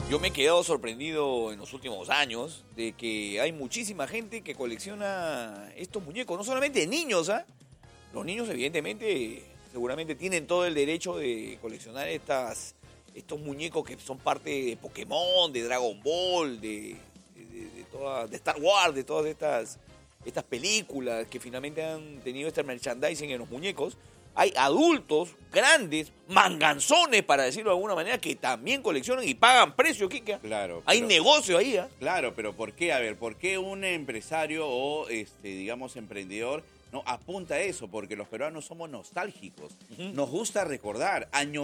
Yo me he quedado sorprendido en los últimos años de que hay muchísima gente que colecciona estos muñecos, no solamente de niños, ¿ah? Los niños evidentemente seguramente tienen todo el derecho de coleccionar estos muñecos que son parte de Pokémon, de Dragon Ball, de Star Wars, de todas estas películas que finalmente han tenido este merchandising en los muñecos. Hay adultos grandes, manganzones, para decirlo de alguna manera, que también coleccionan y pagan precio, Kika. Claro. Hay negocio ahí, ¿ah? Claro, pero ¿por qué? A ver, ¿por qué un empresario o, digamos, emprendedor no apunta a eso? Porque los peruanos somos nostálgicos. Nos gusta recordar.